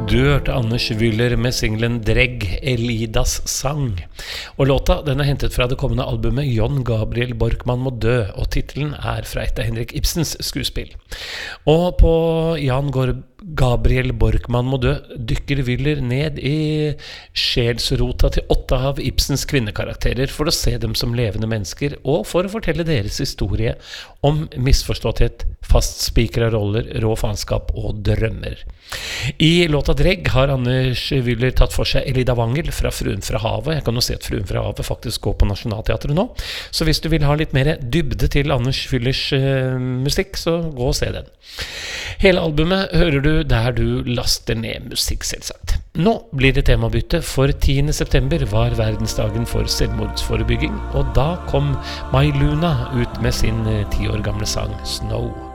Du hørte Anders Wyller med singlen Dregg, Elidas sang. Og låta den er hentet fra det kommende albumet John Gabriel Borkman må dø, og titelen er fra et av Henrik Ibsens skuespill. Og på Gabriel Borkman må dø dykker Wyller ned i sjelsrota til 8 av Ibsens kvinnekarakterer for å se dem som levende mennesker, og for å fortelle deres historie om misforståtthet, fastspikra roller, rå faenskap og drømmer. I låta Dregg har Anders Wyller tatt for seg Elida Wangel fra Fruen fra havet. Jeg kan jo se at Fruen fra havet faktisk går på Nationaltheatret nå. Så hvis du vil ha litt mer dybde til Anders Wyllers musikk, så gå og se den. Hele albumet hører du der du laster ned musikk, selvsagt. Nå blir det temabytte, for 10. september var verdensdagen for selvmordsforebygging, og da kom Mai Luna ut med sin 10 år gamle sang Snow.